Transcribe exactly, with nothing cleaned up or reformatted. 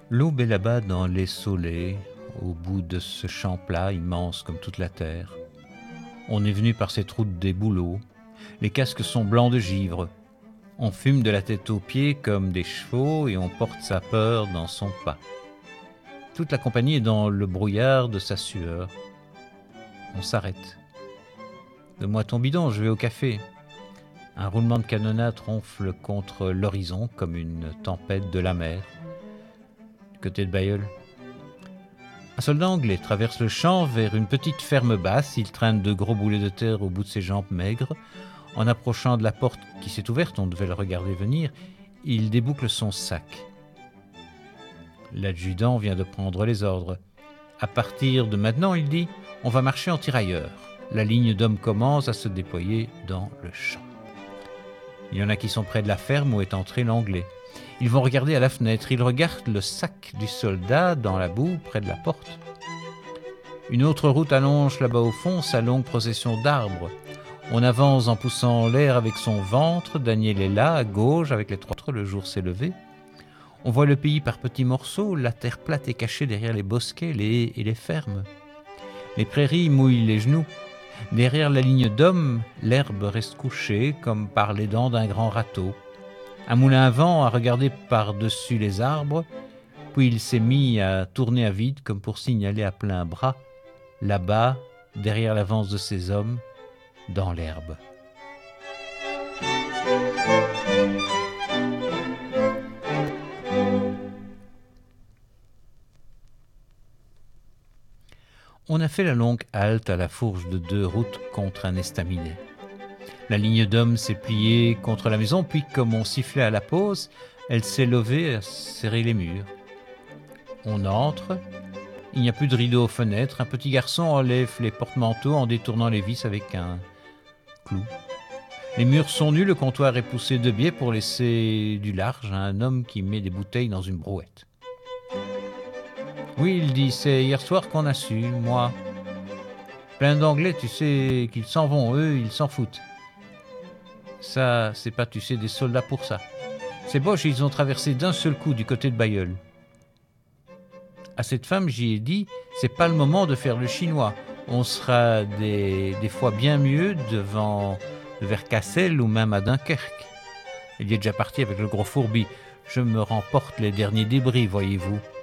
L'aube est là-bas dans les saulées, au bout de ce champ plat immense comme toute la terre. On est venu par cette route des bouleaux. Les casques sont blancs de givre. On fume de la tête aux pieds comme des chevaux et on porte sa peur dans son pas. Toute la compagnie est dans le brouillard de sa sueur. On s'arrête. Donne-moi ton bidon, je vais au café. Un roulement de canonnade ronfle contre l'horizon comme une tempête de la mer. Du côté de Bailleul. Un soldat anglais traverse le champ vers une petite ferme basse. Il traîne de gros boulets de terre au bout de ses jambes maigres. En approchant de la porte qui s'est ouverte, on devait le regarder venir, il déboucle son sac. L'adjudant vient de prendre les ordres. À partir de maintenant, il dit, on va marcher en tirailleur. La ligne d'hommes commence à se déployer dans le champ. Il y en a qui sont près de la ferme où est entré l'anglais. Ils vont regarder à la fenêtre. Ils regardent le sac du soldat dans la boue près de la porte. Une autre route allonge là-bas au fond sa longue procession d'arbres. On avance en poussant l'air avec son ventre. Daniel est là, à gauche, avec les trois autres. Le jour s'est levé. On voit le pays par petits morceaux. La terre plate est cachée derrière les bosquets, les haies et les fermes. Les prairies mouillent les genoux. Derrière la ligne d'hommes, l'herbe reste couchée comme par les dents d'un grand râteau. Un moulin à vent a regardé par-dessus les arbres, puis il s'est mis à tourner à vide comme pour signaler à plein bras, là-bas, derrière l'avance de ces hommes, dans l'herbe. On a fait la longue halte à la fourche de deux routes contre un estaminet. La ligne d'hommes s'est pliée contre la maison, puis comme on sifflait à la pause, elle s'est levée à serrer les murs. On entre, il n'y a plus de rideaux aux fenêtres, un petit garçon enlève les porte-manteaux en détournant les vis avec un clou. Les murs sont nus, le comptoir est poussé de biais pour laisser du large à un homme qui met des bouteilles dans une brouette. Oui, il dit, c'est hier soir qu'on a su, moi. Plein d'anglais, tu sais qu'ils s'en vont, eux, ils s'en foutent. Ça, c'est pas, tu sais, des soldats pour ça. Ces Boches, ils ont traversé d'un seul coup du côté de Bailleul. À cette femme, j'y ai dit, c'est pas le moment de faire le chinois. On sera des, des fois bien mieux devant vers Cassel ou même à Dunkerque. Il y est déjà parti avec le gros fourbi. Je me remporte les derniers débris, voyez-vous.